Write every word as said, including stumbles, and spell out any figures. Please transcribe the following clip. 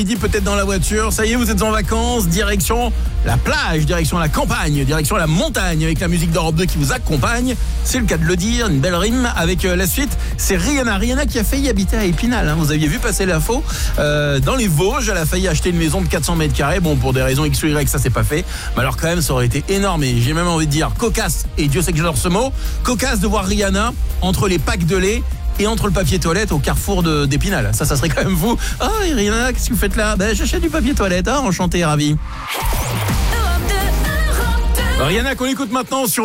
Midi, peut-être dans la voiture, ça y est, vous êtes en vacances, direction la plage, direction la campagne, direction la montagne, avec la musique d'Europe deux qui vous accompagne. C'est le cas de le dire, une belle rime avec euh, la suite. C'est Rihanna, Rihanna qui a failli habiter à Épinal, hein. Vous aviez vu passer l'info euh, dans les Vosges. Elle a failli acheter une maison de quatre cents mètres carrés. Bon, pour des raisons X ou Y, ça c'est pas fait. Mais alors quand même, ça aurait été énorme et j'ai même envie de dire cocasse. Et Dieu sait que j'adore ce mot. Cocasse de voir Rihanna entre les packs de lait et entre le papier toilette au carrefour de, d'Épinal. Ça, ça serait quand même fou. Ah, oh, Rihanna, qu'est-ce que vous faites là? Ben, j'achète du papier toilette. Ah, enchanté, ravi. Rihanna qu'on écoute maintenant sur